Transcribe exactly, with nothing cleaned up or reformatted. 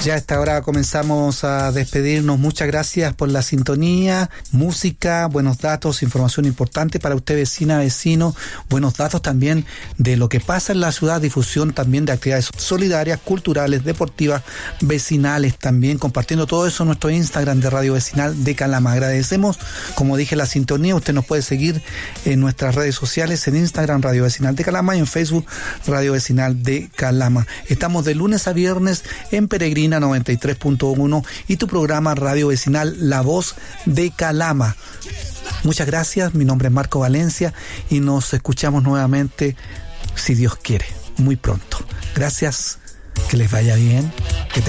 Ya a esta hora comenzamos a despedirnos. Muchas gracias por la sintonía, música, buenos datos, información importante para usted, vecina, vecino, buenos datos también de lo que pasa en la ciudad, difusión también de actividades solidarias, culturales, deportivas, vecinales también, compartiendo todo eso en nuestro Instagram de Radio Vecinal de Calama. Agradecemos, como dije, la sintonía. Usted nos puede seguir en nuestras redes sociales, en Instagram Radio Vecinal de Calama y en Facebook Radio Vecinal de Calama. Estamos de lunes a viernes en Peregrina noventa y tres punto uno y tu programa Radio Vecinal La Voz de Calama. Muchas gracias, mi nombre es Marco Valencia y nos escuchamos nuevamente, si Dios quiere, muy pronto. Gracias, que les vaya bien, que tengan